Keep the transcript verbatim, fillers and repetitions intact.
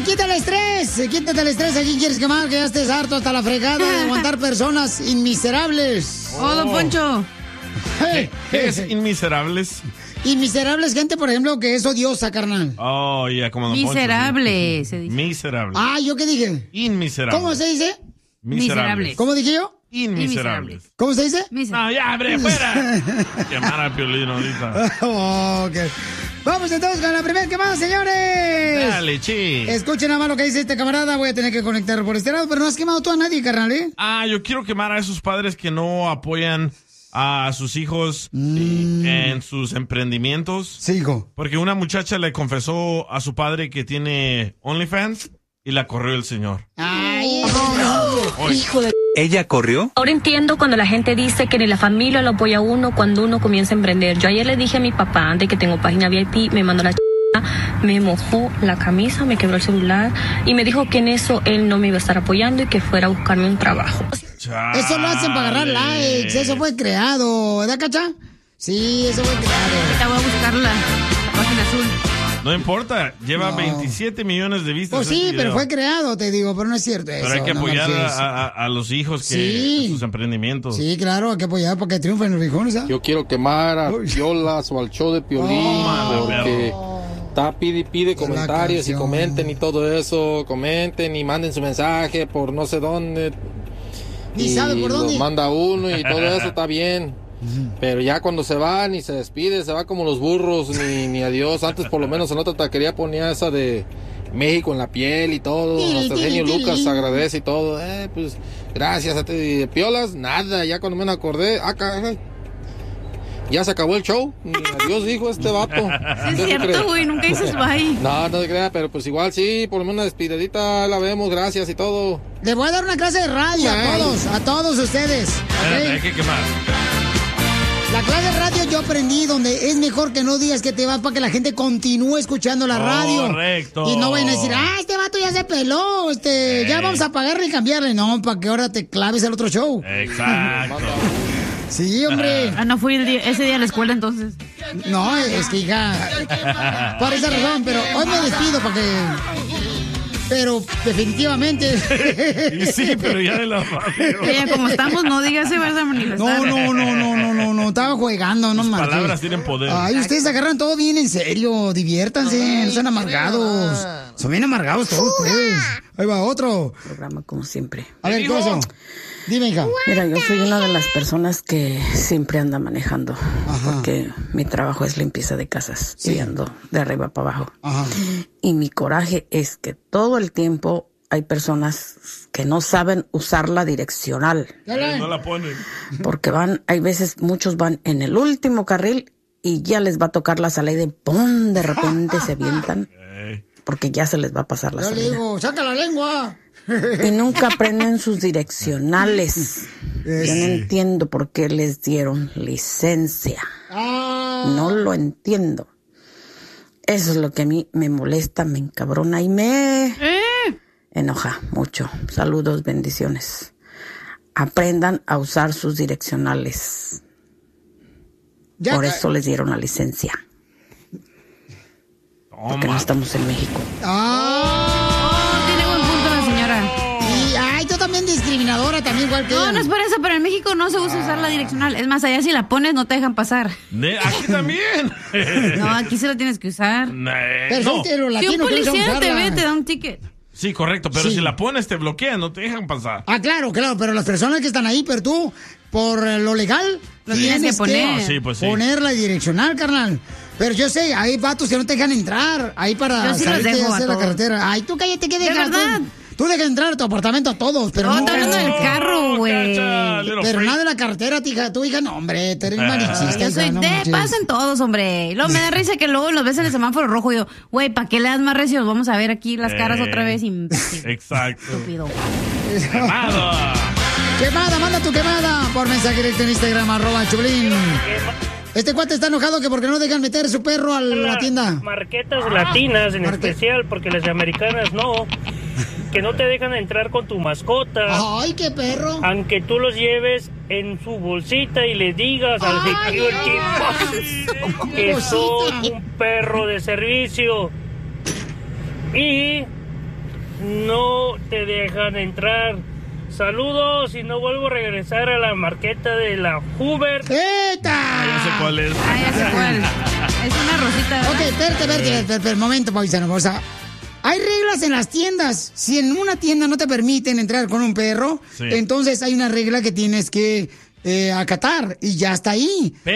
quítale estrés, quítate el estrés. ¿A quién quieres quemar? Que ya estés harto hasta la fregada de aguantar personas inmiserables. Oh, don Poncho. ¿Qué, qué es inmiserables? Inmiserables, gente, por ejemplo, que es odiosa, carnal. Oh, ya, yeah, como don Miserable, Poncho, sí. se dice. Miserable. Ah, ¿yo qué dije? Inmiserable. ¿Cómo se dice? Miserables. ¿Cómo dije yo? Inmiserables. ¿Cómo se dice? No, ya, abre, fuera. Quemar a Piolín ahorita. Oh, ok. Vamos entonces con la primera quemada, señores. Dale, chi. Escuchen nada más lo que dice este camarada. Voy a tener que conectar por este lado, pero no has quemado tú a nadie, carnal, ¿eh? Ah, yo quiero quemar a esos padres que no apoyan a sus hijos mm. en sus emprendimientos. Sí, hijo. Porque una muchacha le confesó a su padre que tiene OnlyFans y la corrió el señor. Ay, no. Hijo de... ¿Ella corrió? Ahora entiendo cuando la gente dice que ni la familia lo apoya a uno cuando uno comienza a emprender. Yo ayer le dije a mi papá, de que tengo página V I P, me mandó la ch... me mojó la camisa, me quebró el celular y me dijo que en eso él no me iba a estar apoyando y que fuera a buscarme un trabajo. Chale. Eso lo hacen para agarrar likes, eso fue creado, ¿verdad, Cacha? Sí, eso fue creado. Ahorita voy a buscar la página azul. No importa, lleva No. veintisiete millones de vistas. Pues sí, pero fue creado, te digo, pero no es cierto eso. Pero hay que no apoyar marches. a, a, a los hijos que Sí. sus emprendimientos. Sí, claro, hay que apoyar para que triunfen los viejones, ¿ah? Yo quiero quemar a Uy. Piolas o al show de Piolín Oh, porque está pide y pide comentarios y canción. comenten y todo eso, comenten y manden su mensaje por no sé dónde. Ni y sabe por los dónde. manda uno y todo eso está bien. Pero ya cuando se va ni se despide, se va como los burros, ni, ni adiós. Antes por lo menos en otra taquería ponía esa de México en la piel y todo. Tili, Hasta el tili, genio tili. Lucas agradece y todo. Eh, pues gracias a ti. Y de Piolas, nada, ya cuando me acordé, ah, caray, ya se acabó el show. Ni adiós dijo este vato. Sí, ¿Usted es qué cierto, cree? güey, nunca dices bye. No, no se crea, pero pues igual sí, por lo menos una despididita la vemos, gracias y todo. Les voy a dar una clase de radio a Ay. todos, a todos ustedes. Espérate, ¿ok? hay que quemar. La clase de radio yo aprendí donde es mejor que no digas que te vas para que la gente continúe escuchando la radio. Correcto. Y no vayan a decir, ah, este vato ya se peló, este, ya Eh. vamos a pagarle y cambiarle. No, para que ahora te claves el otro show. Exacto. Sí, hombre. Ah, no fui el día- ese día a la escuela entonces. No, es que hija, por esa razón, pero hoy me despido para que... Pero definitivamente... Y sí, pero ya de la radio. Oye, como estamos, no digas se vas a manifestar. No, no, no, no, no, no, no, estaba jugando, no Tus marches. palabras tienen poder. Ay, ustedes agarran todo bien en serio, diviértanse, no sean amargados. Son bien amargados todos ustedes. Ahí va otro. Programa como siempre. A ver, ¿qué pasó? Dime, hija. Mira, yo soy una de las personas que siempre anda manejando, Ajá. porque mi trabajo es limpieza de casas Sí. y ando de arriba para abajo. Ajá. Y mi coraje es que todo el tiempo hay personas que no saben usar la direccional, Eh, no la ponen. porque van, hay veces muchos van en el último carril y ya les va a tocar la salida y ¡pum! De repente se avientan Eh, porque ya se les va a pasar la Yo le salida. digo, saca la lengua. Y nunca aprenden sus direccionales. Yo no entiendo por qué les dieron licencia. Ah. No lo entiendo. Eso es lo que a mí me molesta, me encabrona y me Eh, enoja mucho. Saludos, bendiciones. Aprendan a usar sus direccionales. Ya Por ca- eso les dieron la licencia. Porque no toma. estamos en México. Ah. oh, tiene buen punto la señora. Y, ay, tú también discriminadora, también igual que No, ella. no es por eso, pero en México no se usa usar la direccional. Es más, allá si la pones no te dejan pasar. Ne- Aquí también. No, aquí sí la tienes que usar. Ne- Pero no. son que los Si un latinos que usan policía te usarla. ve, te da un ticket. Sí, correcto, pero Sí. si la pones te bloquean, no te dejan pasar. Ah, claro, claro, pero las personas que están ahí, pero tú, por eh, lo legal, Lo tienes que poner. Ah, sí, pues sí. poner la direccional, carnal. Pero yo sé, hay vatos que no te dejan entrar, ahí para Yo sí los salirte dejo a hacia la todos. carretera. Ay, tú cállate, ¿qué ¿De dejas? verdad? Tú, tú dejas entrar a tu apartamento a todos, pero No, no... está hablando del carro, güey. Cacha, little Pero freak. nada de la carretera, tija, tu hija, no, hombre, tú eres Ah. marichista. Yo hija, soy no de manches. pasen todos, hombre. Y luego me da risa que luego los ves en el semáforo rojo y yo, güey, ¿para qué le das más recio? Vamos a ver aquí las caras Eh. otra vez, imbécil. Exacto. Estúpido. Quemado. Quemada, manda tu quemada por mensaje directo en Instagram, arroba Chublín. Este cuate está enojado que porque no dejan meter su perro a la tienda. Marquetas latinas en Marque- especial, porque las de americanas no. Que no te dejan entrar con tu mascota. Ay, qué perro. Aunque tú los lleves en su bolsita y le digas al security que son Bolsita. un perro de servicio. Y no te dejan entrar. Saludos y no vuelvo a regresar a la marqueta de la Hoover. ¡Eta! Ah, ya sé cuál es. Ah, ya sé cuál. Es una rosita, ¿verdad? Ok, espérate, espérate, espérate, espérate, momento, paisano. O sea, hay reglas en las tiendas. Si en una tienda no te permiten entrar con un perro, Sí. entonces hay una regla que tienes que eh, acatar y ya está ahí.